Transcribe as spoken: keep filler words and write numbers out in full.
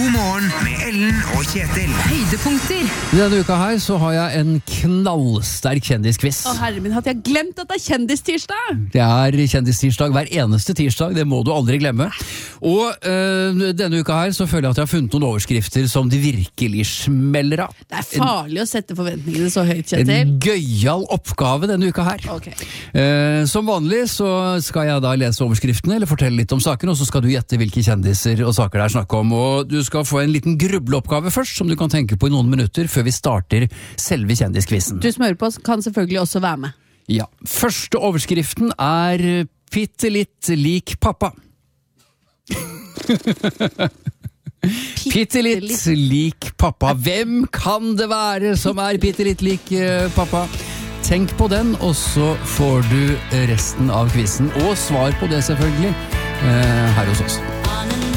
God morgen med Ellen og Kjetil. Høydepunkter. Denne uka her så har jeg en knallsterk kjendisquiz. Å herre min, hadde jeg glemt at det er kjendistirsdag? Det er kjendistirsdag hver eneste tirsdag, det må du aldri glemme. Og øh, denne uka her så føler jeg at jeg har funnet noen overskrifter som de virkelig smeller av. Det er farlig å sette forventningene så høyt, Kjetil. En gøyal oppgave denne uka her. Ok. Eh, som vanlig så skal jeg da lese overskriftene, eller fortelle litt om saken, og så skal du gjette hvilke kjendiser og saker det er snakk om. Og du skal få en liten grubleoppgave først, som du kan tenke på i noen minutter, før vi starter selve kjendiskvissen. Du smører på kan selvfølgelig også være med. Ja. Første overskriften er Pitte litt lik pappa. Pitte litt lik pappa. Hvem kan det være som er pitte litt lik uh, pappa? Tenk på den, og så får du resten av quizen, og svar på det selvfølgelig, uh, her hos oss.